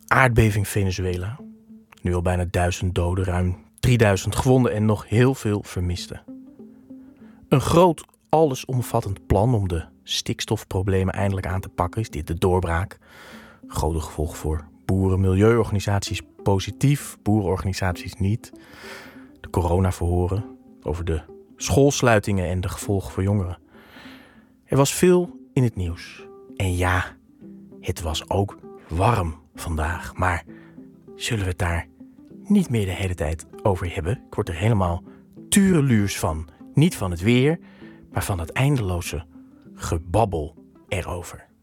Aardbeving Venezuela. Nu al bijna 1000 doden, ruim 3000 gewonden en nog heel veel vermisten. Een groot, allesomvattend plan om de stikstofproblemen eindelijk aan te pakken. Is dit de doorbraak? Grote gevolgen voor boeren, milieuorganisaties positief, boerenorganisaties niet. De coronaverhoren over de schoolsluitingen en de gevolgen voor jongeren. Er was veel in het nieuws. En ja, het was ook warm vandaag. Maar zullen we het daar niet meer de hele tijd over hebben? Ik word er helemaal tureluurs van. Niet van het weer, maar van het eindeloze gebabbel erover.